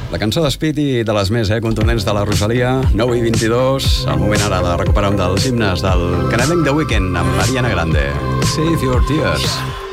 La cançó d'Speed i de les més contundents de la Rosalia, 9:22, el moment ara de recuperar un dels himnes del canadenc The Weeknd amb Ariana Grande. Save Your Tears.